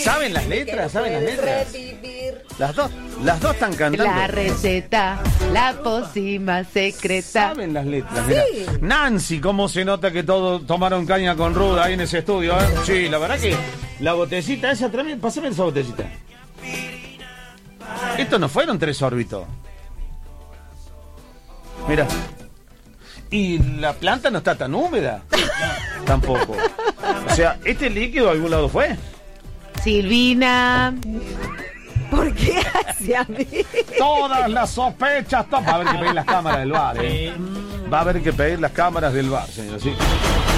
¿Saben las letras? ¿Saben las letras? Revivir. Las dos están cantando. La receta, la pócima secreta. ¿Saben las letras? Mirá. Nancy, cómo se nota que todos tomaron caña con ruda ahí en ese estudio, ¿eh? Sí, la verdad que la botecita esa también, pásame esa botecita. Estos no fueron 3 órbitos. Mira. Y la planta no está tan húmeda. Tampoco. O sea, este líquido a algún lado fue. Silvina. ¿Por qué hacia mí? Todas las sospechas. Va a haber que pedir las cámaras del bar, ¿eh? Va a haber que pedir las cámaras del bar, señor. Sí.